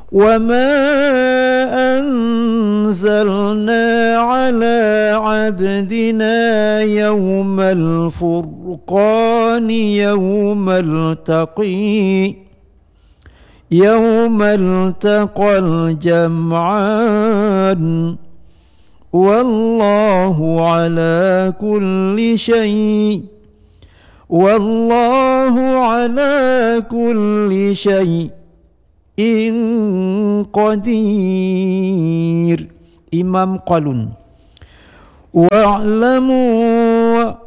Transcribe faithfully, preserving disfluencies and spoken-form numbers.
وما أنزلنا على عبدنا يوم الفرقان يوم التقي يوم التقى الجمعان والله على كل شيء والله على كل شيء قدير. Imam Qalun. Wa'lamu